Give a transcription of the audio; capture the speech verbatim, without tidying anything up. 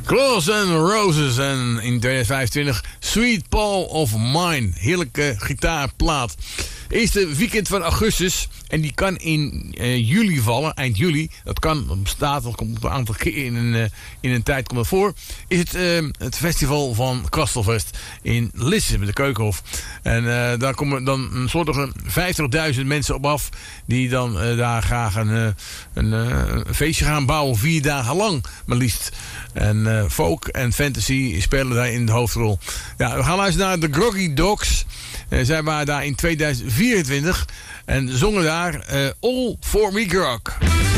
Claws and Roses en in tweeduizend vijfentwintig Sweet Paul of Mine. Heerlijke gitaarplaat. Eerste weekend van augustus. En die kan in uh, juli vallen, eind juli. Dat kan, dat bestaat, dat komt een aantal keer in een, uh, in een tijd komt dat voor. Is het, uh, het festival van Kastelfest in Lisse, met de Keukenhof. En uh, daar komen dan een soort van vijftigduizend mensen op af. Die dan uh, daar graag een, uh, een, uh, een feestje gaan bouwen. Vier dagen lang, maar liefst. En uh, folk en fantasy spelen daar in de hoofdrol. Ja, we gaan luisteren naar de Groggy Dogs. Uh, zij waren daar in tweeduizend vierentwintig. En zongen daar uh, All For Me Grog.